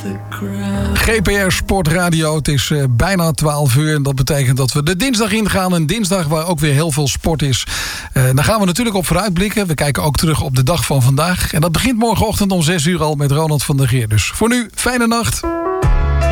GPR Sportradio. Het is bijna 12 uur en dat betekent dat we de dinsdag ingaan. Een dinsdag waar ook weer heel veel sport is. Daar gaan we natuurlijk op vooruitblikken. We kijken ook terug op de dag van vandaag. En dat begint morgenochtend om 6 uur al met Ronald van der Geer. Dus voor nu, fijne nacht.